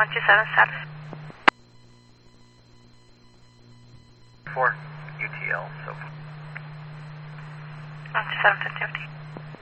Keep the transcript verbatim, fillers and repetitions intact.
one two seven status. four, U T L, so. one two seven fifty fifty.